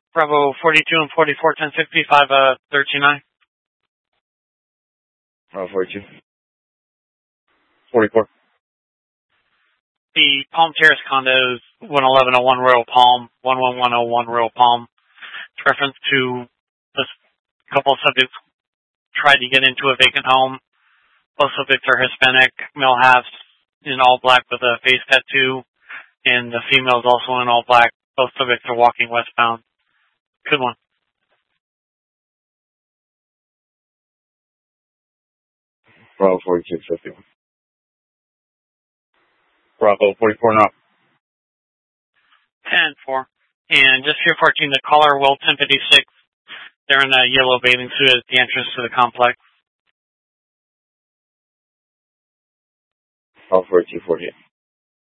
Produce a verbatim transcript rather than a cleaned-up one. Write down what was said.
Bravo forty-two and forty-four, ten sixty-five, uh, thirteen nine. Bravo forty-two. forty-four. The Palm Terrace condos, one eleven oh one Royal Palm, one one one oh one Royal Palm. It's reference to this couple of subjects tried to get into a vacant home. Both subjects are Hispanic, male half in all black with a face tattoo, and the female is also in all black. Both subjects are walking westbound. Good one. Bravo forty-six fifty-one. Bravo forty-four now. ten four. And just here fourteen, the caller, Will ten fifty-six. They're in a yellow bathing suit at the entrance to the complex. Bravo forty-two forty-eight.